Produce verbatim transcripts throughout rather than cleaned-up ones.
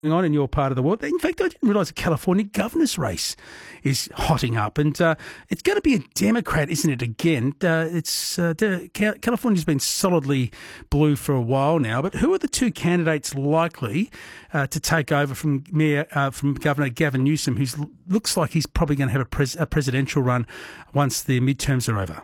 on in your part of the world. In fact, I didn't realise the California governor's race is hotting up, and uh, it's going to be a Democrat, isn't it? Again, uh, it's uh, de- California's been solidly blue for a while now. But who are the two candidates likely uh, to take over from Mayor uh, from Governor Gavin Newsom, who looks like he's probably going to have a, pres- a presidential run once the midterms are over?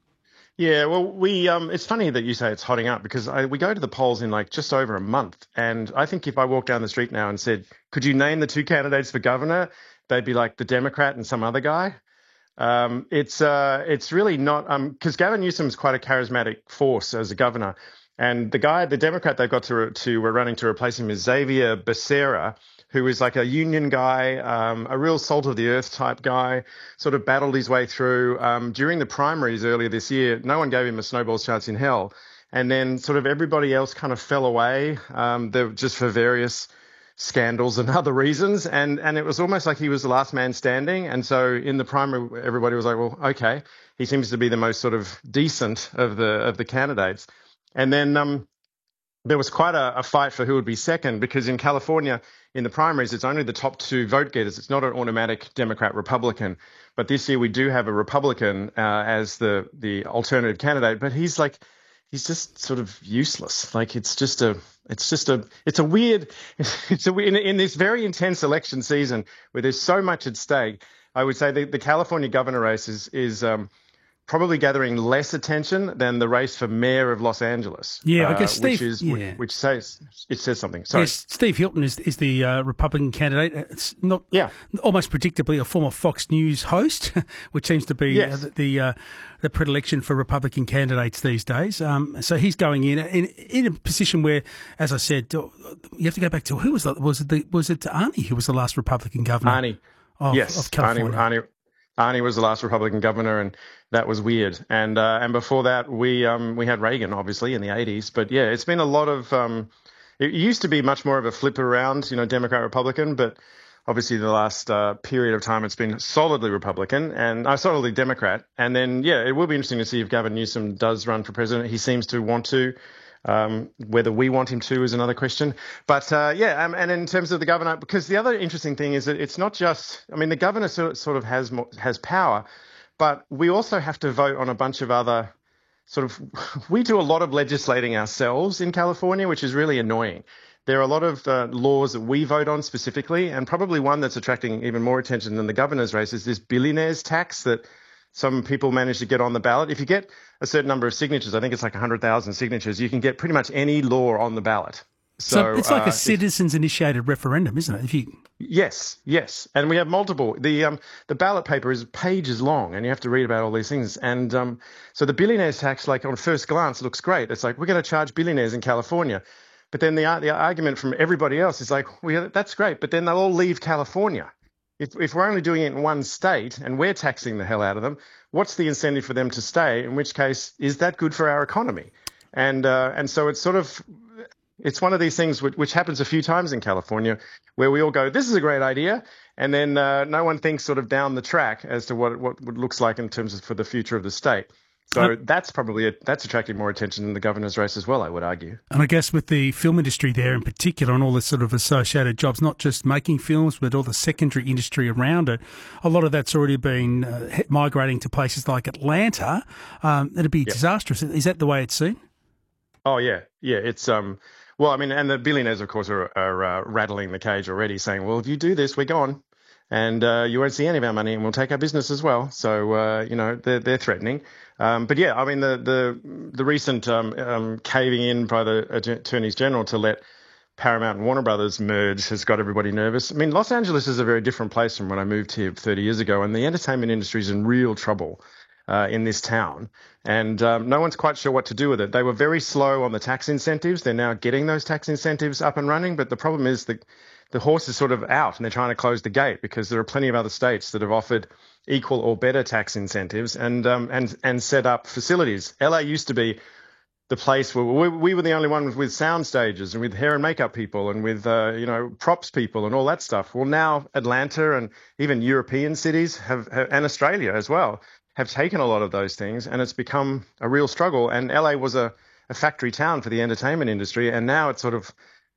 Yeah, well, we um, it's funny that you say it's hotting up because I, we go to the polls in like just over a month. And I think if I walk down the street now and said, could you name the two candidates for governor? They'd be like the Democrat and some other guy. Um, it's uh, it's really not um, because Gavin Newsom's quite a charismatic force as a governor. And the guy, the Democrat they've got to, to we're running to replace him is Xavier Becerra, who is like a union guy, um, a real salt of the earth type guy, sort of battled his way through. Um, during the primaries earlier this year, no one gave him a snowball's chance in hell. And then sort of everybody else kind of fell away, um, just for various scandals and other reasons. And, and it was almost like he was the last man standing. And so in the primary, everybody was like, well, okay, he seems to be the most sort of decent of the, of the candidates. And then, um, there was quite a, a fight for who would be second because in California, in the primaries, it's only the top two vote getters. It's not an automatic Democrat-Republican. But this year we do have a Republican uh, as the the alternative candidate. But he's like, he's just sort of useless. Like it's just a, it's just a, it's a weird, it's a in, in this very intense election season where there's so much at stake. I would say the, the California governor race is is. Um, probably gathering less attention than the race for mayor of Los Angeles. Yeah, I guess uh, Steve, which is yeah. which, which says it says something. Sorry, yes, Steve Hilton is is the uh, Republican candidate. It's not yeah. almost predictably a former Fox News host, which seems to be yes. uh, the the, uh, the predilection for Republican candidates these days. Um, so he's going in, in in a position where, as I said, you have to go back to who was the, was it the, was it Arnie who was the last Republican governor? Arnie, of, yes, of California. Arnie, Arnie. Arnie was the last Republican governor, and that was weird. And uh, and before that, we um we had Reagan, obviously, in the eighties. But yeah, it's been a lot of um. It used to be much more of a flip around, you know, Democrat Republican, but obviously the last uh, period of time it's been solidly Republican and uh, solidly Democrat. And then yeah, it will be interesting to see if Gavin Newsom does run for president. He seems to want to. Um, whether we want him to is another question. But uh, yeah, um, and in terms of the governor, because the other interesting thing is that it's not just, I mean, the governor sort sort of has more, has power, but we also have to vote on a bunch of other sort of, we do a lot of legislating ourselves in California, which is really annoying. There are a lot of uh, laws that we vote on specifically, and probably one that's attracting even more attention than the governor's race is this billionaires tax that some people manage to get on the ballot. If you get a certain number of signatures, I think it's like one hundred thousand signatures, you can get pretty much any law on the ballot. So, so it's like uh, a citizens-initiated referendum, isn't it? If you Yes, yes. And we have multiple. The um, the ballot paper is pages long, and you have to read about all these things. And um, so the billionaires tax, like on first glance, looks great. It's like, we're going to charge billionaires in California. But then the the argument from everybody else is like, well, that's great, but then they'll all leave California. If, if we're only doing it in one state and we're taxing the hell out of them, what's the incentive for them to stay? In which case, is that good for our economy? And uh, and so it's sort of, it's one of these things which, which happens a few times in California where we all go, this is a great idea. And then uh, no one thinks sort of down the track as to what, what it looks like in terms of for the future of the state. So uh, that's probably, a, that's attracting more attention than the governor's race as well, I would argue. And I guess with the film industry there in particular and all the sort of associated jobs, not just making films, but all the secondary industry around it, a lot of that's already been uh, migrating to places like Atlanta. Um, it'd be yep. disastrous. Is that the way it's seen? Oh, yeah. Yeah, it's... um. Well, I mean, and the billionaires, of course, are, are uh, rattling the cage already, saying, well, if you do this, we're gone. And uh, you won't see any of our money, and we'll take our business as well. So, uh, you know, they're, they're threatening. Um, but, yeah, I mean, the the, the recent um, um, caving in by the attorneys general to let Paramount and Warner Brothers merge has got everybody nervous. I mean, Los Angeles is a very different place from when I moved here thirty years ago, and the entertainment industry is in real trouble uh, in this town. And um, no one's quite sure what to do with it. They were very slow on the tax incentives. They're now getting those tax incentives up and running. But the problem is that the horse is sort of out and they're trying to close the gate because there are plenty of other states that have offered equal or better tax incentives and um, and and set up facilities. L A used to be the place where we, we were the only ones with sound stages and with hair and makeup people and with, uh, you know, props people and all that stuff. Well, now Atlanta and even European cities have, have and Australia as well have taken a lot of those things, and it's become a real struggle. And L A was a, a factory town for the entertainment industry, and now it's sort of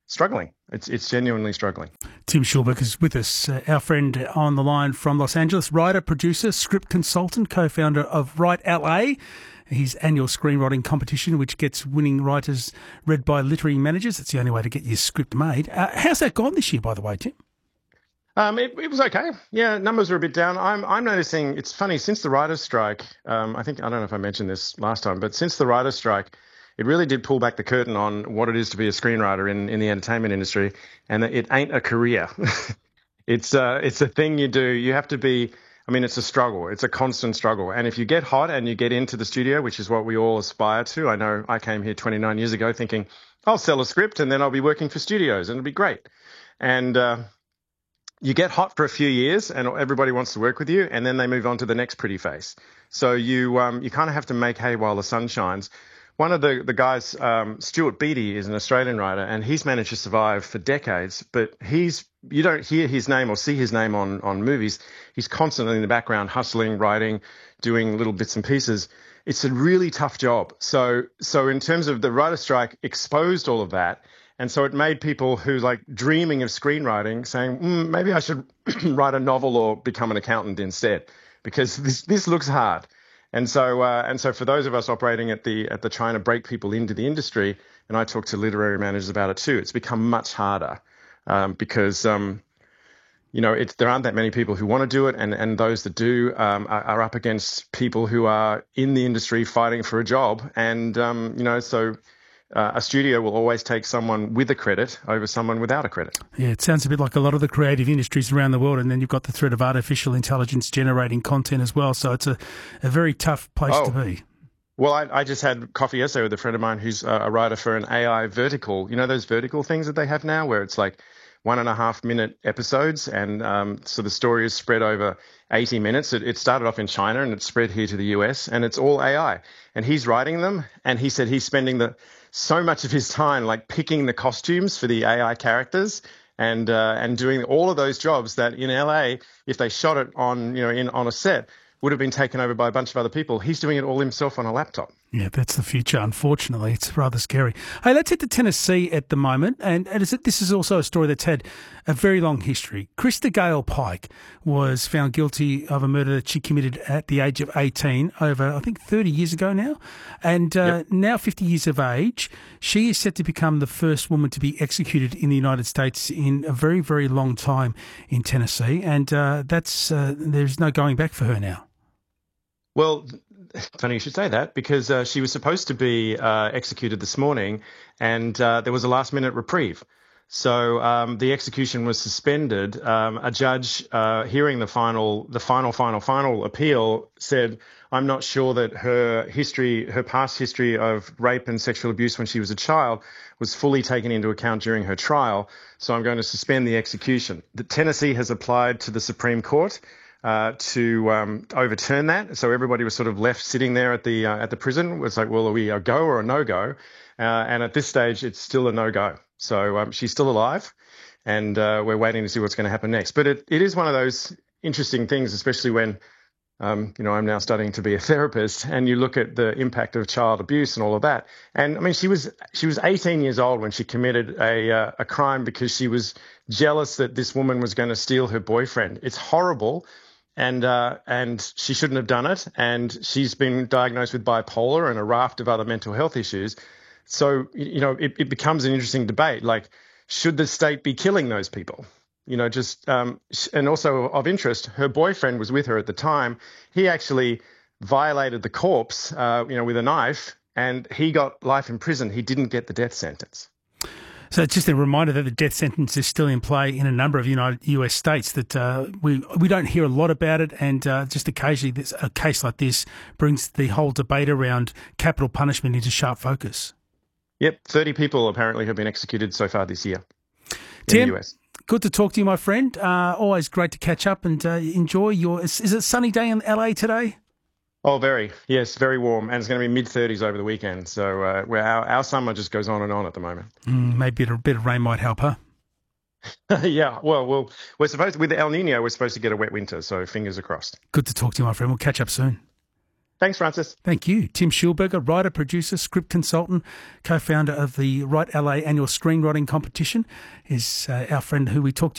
struggling. It's it's genuinely struggling. Tim Schulberg is with us, uh, our friend on the line from Los Angeles, writer, producer, script consultant, co-founder of Write L A, his annual screenwriting competition, which gets winning writers read by literary managers. That's the only way to get your script made. Uh, how's that gone this year, by the way, Tim? Um, it, it was okay. Yeah, numbers were a bit down. I'm I'm noticing, it's funny, since the writer's strike, um, I think, I don't know if I mentioned this last time, but since the writer's strike, it really did pull back the curtain on what it is to be a screenwriter in, in the entertainment industry, and it ain't a career. it's uh, it's a thing you do. You have to be, I mean, it's a struggle. It's a constant struggle. And if you get hot and you get into the studio, which is what we all aspire to, I know I came here twenty-nine years ago thinking, I'll sell a script and then I'll be working for studios and it'll be great. And uh, you get hot for a few years and everybody wants to work with you, and then they move on to the next pretty face. So you um, you kind of have to make hay while the sun shines. One of the, the guys, um, Stuart Beattie, is an Australian writer, and he's managed to survive for decades, but he's you don't hear his name or see his name on, on movies. He's constantly in the background, hustling, writing, doing little bits and pieces. It's a really tough job. So so in terms of the writer's strike, exposed all of that. And so it made people who like dreaming of screenwriting saying, mm, maybe I should write a novel or become an accountant instead, because this this looks hard. And so uh, and so for those of us operating at the at the trying to break people into the industry, and I talk to literary managers about it too, it's become much harder um, because um, you know it's, there aren't that many people who want to do it, and and those that do um, are, are up against people who are in the industry fighting for a job, and um, you know so. Uh, a studio will always take someone with a credit over someone without a credit. Yeah, it sounds a bit like a lot of the creative industries around the world, and then you've got the threat of artificial intelligence generating content as well. So it's a, a very tough place oh. to be. Well, I, I just had coffee yesterday with a friend of mine who's a writer for an A I vertical. You know those vertical things that they have now where it's like one and a half minute episodes, and um, so the story is spread over eighty minutes. It, it started off in China and it's spread here to the U S, and it's all A I. And he's writing them, and he said he's spending the so much of his time like picking the costumes for the A I characters and uh, and doing all of those jobs that in L A, if they shot it on you know in on a set, would have been taken over by a bunch of other people. He's doing it all himself on a laptop. Yeah, that's the future, unfortunately. It's rather scary. Hey, let's head to Tennessee at the moment. And, and is it, this is also a story that's had a very long history. Krista Gale Pike was found guilty of a murder that she committed at the age of eighteen over, I think, thirty years ago now. And uh, yep. now fifty years of age, she is set to become the first woman to be executed in the United States in a very, very long time in Tennessee. And uh, that's uh, there's no going back for her now. Well, funny you should say that, because uh, she was supposed to be uh, executed this morning, and uh, there was a last-minute reprieve. So um, the execution was suspended. Um, a judge uh, hearing the final, the final, final, final appeal said, "I'm not sure that her history, her past history of rape and sexual abuse when she was a child, was fully taken into account during her trial. So I'm going to suspend the execution." The Tennessee has applied to the Supreme Court Uh, to um, overturn that. So everybody was sort of left sitting there at the uh, at the prison. It was like, well, are we a go or a no-go? Uh, and at this stage, it's still a no-go. So um, she's still alive, and uh, we're waiting to see what's going to happen next. But it, it is one of those interesting things, especially when, um, you know, I'm now studying to be a therapist, and you look at the impact of child abuse and all of that. And I mean, she was she was eighteen years old when she committed a uh, a crime because she was jealous that this woman was going to steal her boyfriend. It's horrible. And uh, and she shouldn't have done it. And she's been diagnosed with bipolar and a raft of other mental health issues. So, you know, it, it becomes an interesting debate. Like, should the state be killing those people? You know, just um, and also of interest, her boyfriend was with her at the time. He actually violated the corpse, uh, you know, with a knife, and he got life in prison. He didn't get the death sentence. So it's just a reminder that the death sentence is still in play in a number of United U S states, that uh, we we don't hear a lot about it, and uh, just occasionally this, a case like this brings the whole debate around capital punishment into sharp focus. Yep, thirty people apparently have been executed so far this year Tim, in the U S. Good to talk to you, my friend. Uh, always great to catch up and uh, enjoy your... Is, is it a sunny day in L A today? Oh, very. Yes, very warm. And it's going to be mid-thirties over the weekend. So uh, where our, our summer just goes on and on at the moment. Mm, maybe a bit of rain might help, huh? yeah, well, well, we're supposed to, with El Nino, we're supposed to get a wet winter. So fingers are crossed. Good to talk to you, my friend. We'll catch up soon. Thanks, Francis. Thank you. Tim Schulberger, writer, producer, script consultant, co-founder of the Write L A annual screenwriting competition, is uh, our friend who we talked to